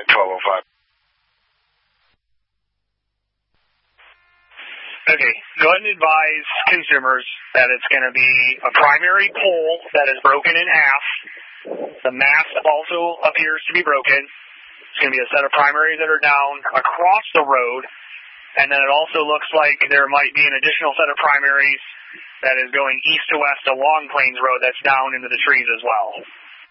1205. Okay, go ahead and advise consumers that it's going to be a primary pole that is broken in half. The mast also appears to be broken. It's going to be a set of primaries that are down across the road. And then it also looks like there might be an additional set of primaries that is going east to west along Plains Road that's down into the trees as well.